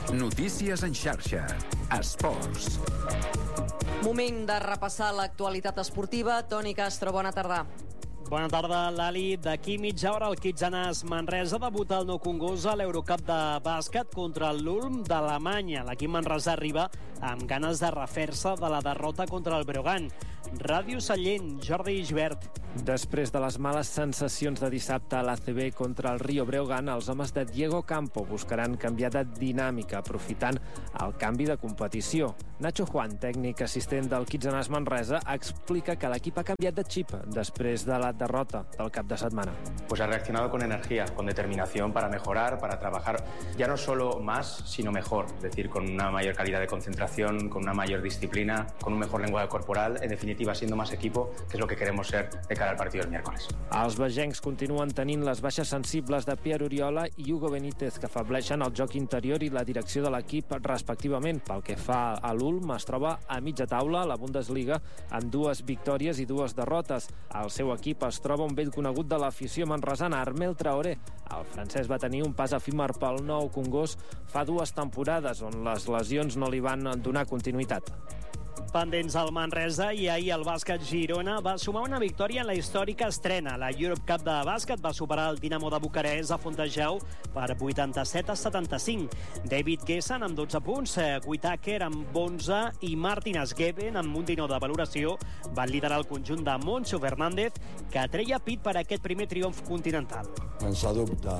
Notícies en xarxa. Esports. Moment de repassar l'actualitat esportiva. Toni Castro, bona tarda. Bona tarda, Lali. D'aquí mitja hora el Kitsanàs Manresa debuta el Nou Congost a l'Eurocup de bàsquet contra l'Ulm d'Alemanya. L'equip manresà arriba amb ganes de refer-se de la derrota contra el Breogán. Ràdio Sallent, Jordi Gibert. Després de les males sensacions de dissabte a l'ACB contra el Rio Breogán, els homes de Diego Campo buscaran canviar de dinàmica, aprofitant el canvi de competició. Nacho Juan, tècnic assistent del Kitsanàs Manresa, explica que l'equip ha canviat de xip després de la derrota del cap de setmana. Pues ha reaccionado con energía, con determinación para mejorar, para trabajar ya no solo más, sino mejor. Es decir, con una mayor calidad de concentración, con una mayor disciplina, con un mejor lenguaje corporal, en definitiva, siendo más equipo, que es lo que queremos ser de cara al partido del miércoles. Els vegencs continuen tenint les baixes sensibles de Pierre Oriola i Hugo Benítez, que afableixen el joc interior i la direcció de l'equip respectivament. Pel que fa a l'Ulm, es troba a mitja taula a la Bundesliga amb 2 victòries i 2 derrotes. El seu equip es troba un vell conegut de l'afició manresana, Armel Traoré. El francès va tenir un pas efímer pel Nou Congost fa 2 temporades, on les lesions no li van donar continuïtat. Pendents al Manresa, i ahir el bàsquet Girona va sumar una victòria en la històrica estrena. La Europe Cup de bàsquet va superar el Dinamo de Bucarest a Fontejau per 87-75. David Gessan amb 12 punts, Whitaker amb 11 i Martin Asgeben amb un 19 de valoració van liderar el conjunt de Moncho Fernández, que treia pit per aquest primer triomf continental. Sense dubte.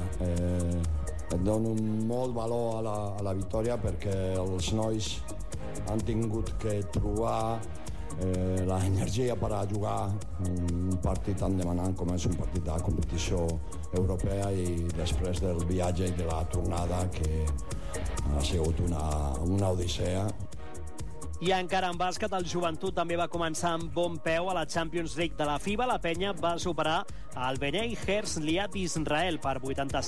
Dono molt valor a la victòria perquè els nois han tingut que trobar l'energia per a jugar un partit tan demanant com és un partit de competició europea, i després del viatge i de la tornada, que ha sigut una odissea. I encara en bàsquet, el Joventut també va començar amb bon peu a la Champions League de la FIBA. La penya va superar el Bnei Herzliya d'Israel per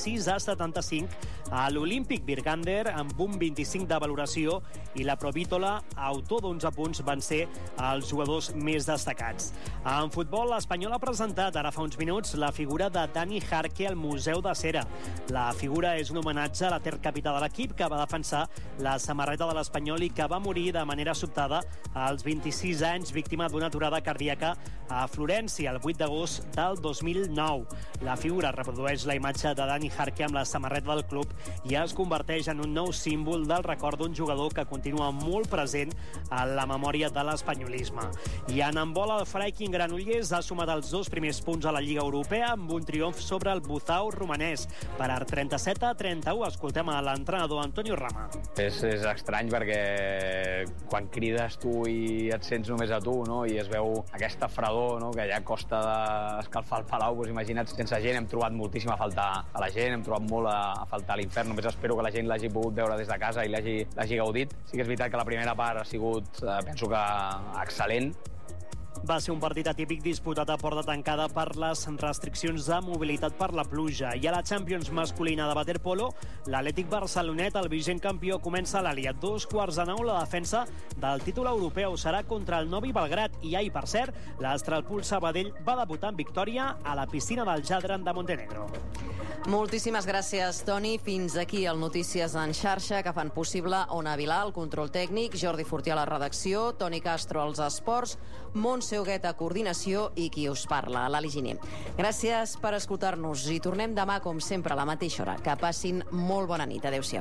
86-75 a l'Olímpic Birgander amb un 25 de valoració, i la Provítola, autor d'11 punts, van ser els jugadors més destacats. En futbol, l'Espanyol ha presentat ara fa uns minuts la figura de Dani Jarque al Museu de Cera. La figura és un homenatge a l'etern capità de l'equip, que va defensar la samarreta de l'Espanyol i que va morir de manera sobtada als 26 anys, víctima d'una aturada cardíaca a Florència el 8 d'agost del 2009. La figura reprodueix la imatge de Dani Jarque amb la samarreta del club i es converteix en un nou símbol del record d'un jugador que continua molt present a la memòria de l'espanyolisme. I en handbol, el Freiking Granollers ha sumat els 2 primers punts a la Lliga Europea amb un triomf sobre el Buzau romanès per 37-31. Escoltem a l'entrenador Antonio Rama. És estrany perquè quan crides tu i et sents només a tu, no? I es veu aquesta fredor, no? Que ja costa d'escalfar el palau, doncs imagina't sense gent. Hem trobat moltíssim a faltar a la gent, hem trobat molt a faltar a l'infern. Només espero que la gent l'hagi pogut veure des de casa i l'hagi gaudit. Sí que és veritat que la primera part ha sigut, penso que excel·lent. Va ser un partit atípic disputat a porta tancada per les restriccions de mobilitat per la pluja. I a la Champions masculina de waterpolo, l'Atlètic Barcelonet, el vigent campió, comença l'Ali a 8:45. La defensa del títol europeu serà contra el Novi Belgrad. I ahir, per cert, l'Astralpool Sabadell va debutar en victòria a la piscina del Jadran de Montenegro. Moltíssimes gràcies, Toni. Fins aquí el Notícies en xarxa, que fan possible Ona Vilà, el control tècnic, Jordi Fortià a la redacció, Toni Castro als esports, Montse Huguet a coordinació i qui us parla, l'Ali Giner. Gràcies per escoltar-nos i tornem demà, com sempre, a la mateixa hora. Que passin molt bona nit. Adéu-siau.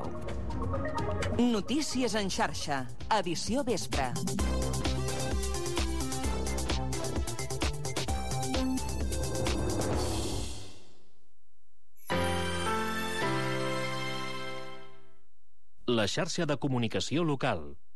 Notícies en xarxa, edició vespre. La xarxa de comunicació local.